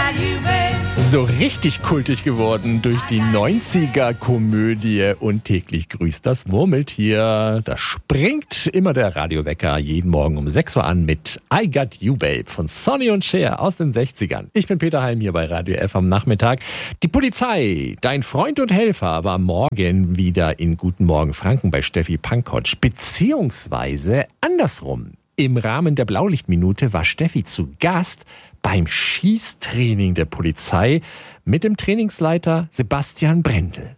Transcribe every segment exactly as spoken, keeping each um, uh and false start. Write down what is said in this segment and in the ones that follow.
So richtig kultig geworden durch die neunziger-Komödie und täglich grüßt das Murmeltier. Da springt immer der Radiowecker jeden Morgen um sechs Uhr an mit I Got You Babe von Sonny und Cher aus den sechzigern. Ich bin Peter Heim hier bei Radio F am Nachmittag. Die Polizei, dein Freund und Helfer, war morgen wieder in Guten Morgen Franken bei Steffi Pankotsch. Beziehungsweise andersrum. Im Rahmen der Blaulichtminute war Steffi zu Gast beim Schießtraining der Polizei mit dem Trainingsleiter Sebastian Brendel.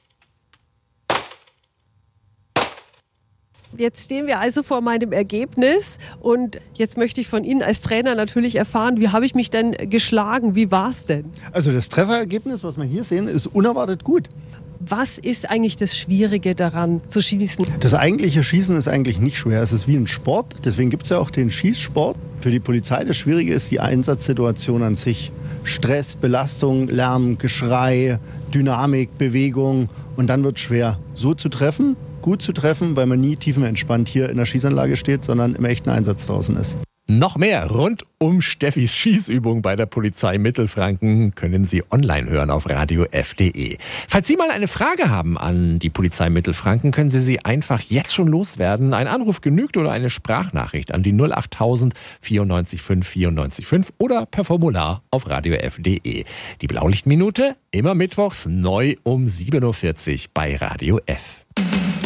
Jetzt stehen wir also vor meinem Ergebnis und jetzt möchte ich von Ihnen als Trainer natürlich erfahren, wie habe ich mich denn geschlagen, wie war es denn? Also das Trefferergebnis, was wir hier sehen, ist unerwartet gut. Was ist eigentlich das Schwierige daran zu schießen? Das eigentliche Schießen ist eigentlich nicht schwer. Es ist wie ein Sport. Deswegen gibt es ja auch den Schießsport. Für die Polizei das Schwierige ist die Einsatzsituation an sich. Stress, Belastung, Lärm, Geschrei, Dynamik, Bewegung. Und dann wird es schwer, so zu treffen, gut zu treffen, weil man nie tiefenentspannt hier in der Schießanlage steht, sondern im echten Einsatz draußen ist. Noch mehr rund um Steffis Schießübung bei der Polizei Mittelfranken können Sie online hören auf radio f punkt d e. Falls Sie mal eine Frage haben an die Polizei Mittelfranken, können Sie sie einfach jetzt schon loswerden. Ein Anruf genügt oder eine Sprachnachricht an die null achttausend vierundneunzig fünf vierundneunzig fünf oder per Formular auf radio f punkt d e. Die Blaulichtminute immer mittwochs neu um sieben Uhr vierzig bei Radio F.